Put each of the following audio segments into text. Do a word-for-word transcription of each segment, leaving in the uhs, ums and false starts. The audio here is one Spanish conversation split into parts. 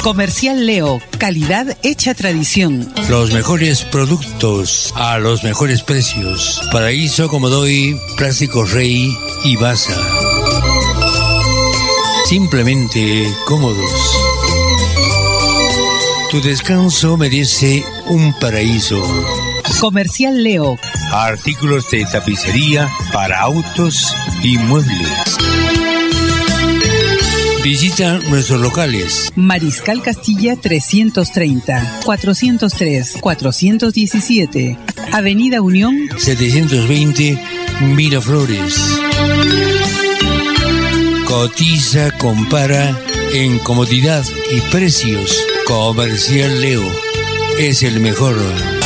Comercial Leo, calidad hecha tradición. Los mejores productos a los mejores precios. Paraíso, Comodoy, Plástico Rey y Baza. Simplemente cómodos. Tu descanso merece un paraíso. Comercial Leo. Artículos de tapicería para autos y muebles. Visita nuestros locales. Mariscal Castilla trescientos treinta, cuatrocientos tres, cuatrocientos diecisiete. Avenida Unión setecientos veinte, Miraflores. Cotiza, compara en comodidad y precios. Comercial Leo es el mejor.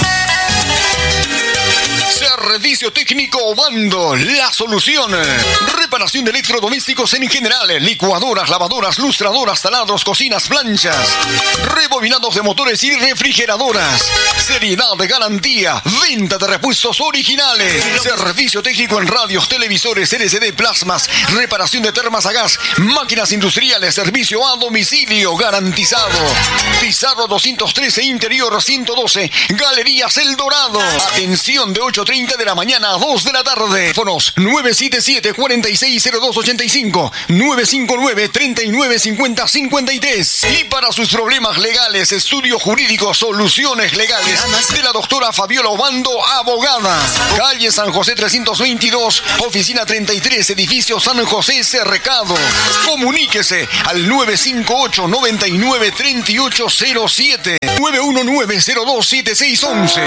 Servicio técnico Obando, la solución. Reparación de electrodomésticos en general, licuadoras, lavadoras, lustradoras, taladros, cocinas, planchas, rebobinados de motores y refrigeradoras. Seriedad, garantía, venta de repuestos originales. Servicio técnico en radios, televisores, L C D, plasmas, reparación de termas a gas, máquinas industriales, servicio a domicilio garantizado. Pizarro doscientos trece, interior ciento doce, Galerías El Dorado. Atención de ocho treinta de la mañana a dos de la tarde. Teléfonos nueve siete siete, cuatro seis cero dos ocho cinco, nueve cinco nueve, treinta y nueve cincuenta cincuenta y tres. Y para sus problemas legales, estudio jurídico, soluciones legales de la doctora Fabiola Obando, abogada. Calle San José trescientos veintidós, oficina treinta y tres, edificio San José Cercado. Comuníquese al nueve cinco ocho, noventa y nueve, treinta y ocho cero siete, nueve uno nueve, cero dos siete seis once.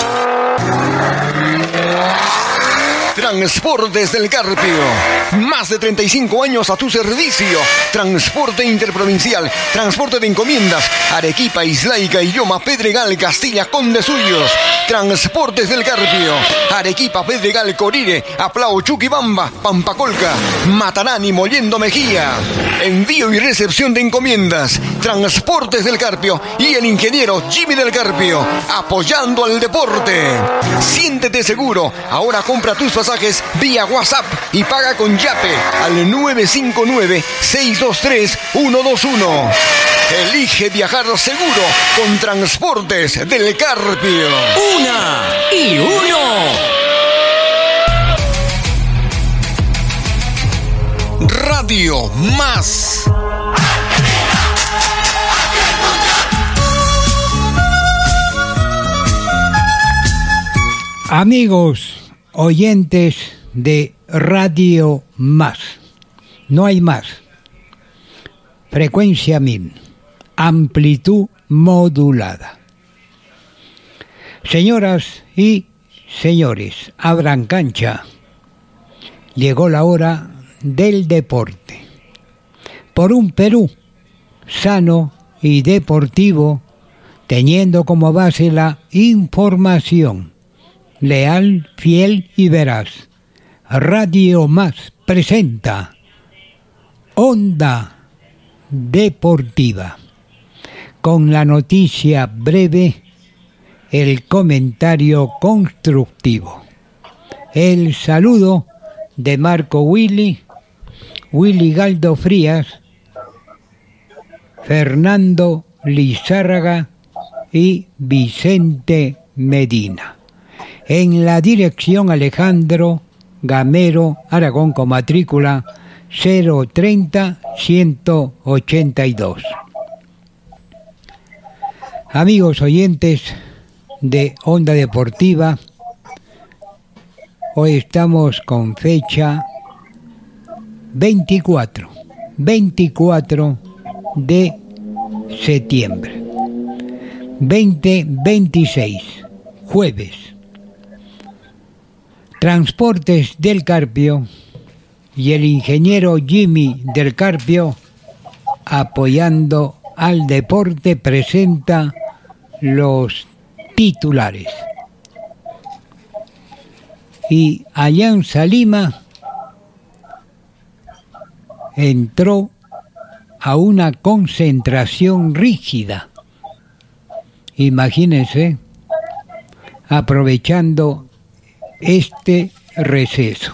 Transportes del Carpio. Más de treinta y cinco años a tu servicio. Transporte interprovincial, transporte de encomiendas. Arequipa, Islaica, Illoma, Pedregal, Castilla, Conde Suyos. Transportes del Carpio. Arequipa, Pedregal, Corire, Aplao, Chuquibamba, Pampacolca, Matarani, Mollendo Mejía. Envío y recepción de encomiendas. Transportes del Carpio y el ingeniero Jimmy del Carpio, apoyando al deporte. Siéntete seguro. Ahora compra tus pasajes vía WhatsApp y paga con Yape al nueve cinco nueve, seis dos tres, uno dos uno. Elige viajar seguro con Transportes del Carpio. Una y uno. Radio Más. Amigos oyentes de Radio Más, no hay más. Frecuencia mil, amplitud modulada. Señoras y señores, abran cancha. Llegó la hora del deporte. Por un Perú sano y deportivo, teniendo como base la información leal, fiel y veraz. Radio Más presenta Onda Deportiva, con la noticia breve, el comentario constructivo, el saludo de Marco Willy, Willy Galdo Frías, Fernando Lizárraga y Vicente Medina. En la dirección Alejandro Gamero Aragón con matrícula cero treinta, ciento ochenta y dos. Amigos oyentes de Onda Deportiva, hoy estamos con fecha veinticuatro de septiembre veinte veintiséis, jueves. Transportes del Carpio y el ingeniero Jimmy del Carpio, apoyando al deporte, presenta los titulares. Y Alianza Lima entró a una concentración rígida. Imagínense, aprovechando este receso.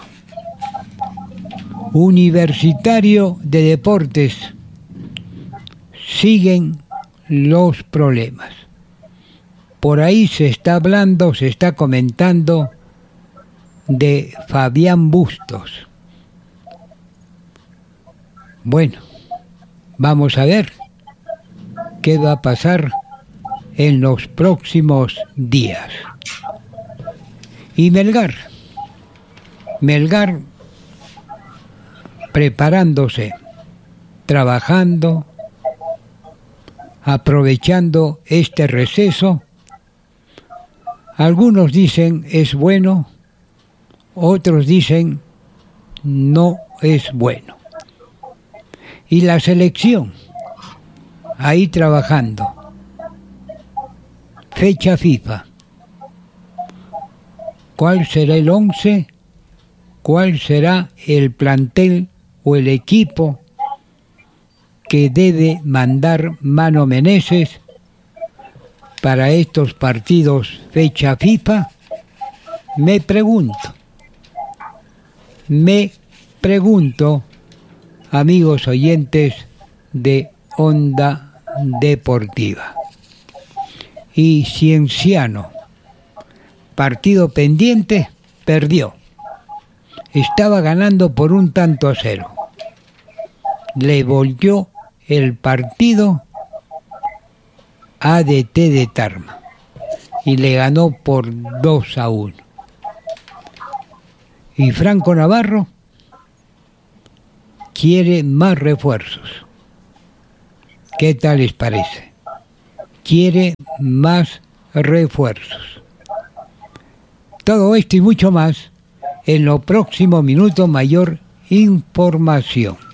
Universitario de Deportes siguen los problemas. Por ahí se está hablando, se está comentando de Fabián Bustos. Bueno, vamos a ver qué va a pasar en los próximos días. Y Melgar, Melgar preparándose, trabajando, aprovechando este receso. Algunos dicen es bueno, otros dicen no es bueno. Y la selección, ahí trabajando. Fecha FIFA. ¿Cuál será el once? ¿Cuál será el plantel o el equipo que debe mandar Mano Meneses para estos partidos fecha FIFA? Me pregunto, me pregunto, amigos oyentes de Onda Deportiva. Y Cienciano, partido pendiente, perdió. Estaba ganando por un tanto a cero. Le volvió el partido a D T de Tarma y le ganó por dos a uno. Y Franco Navarro quiere más refuerzos. ¿Qué tal les parece? Quiere más refuerzos. Todo esto y mucho más en lo próximo Minuto Mayor Información.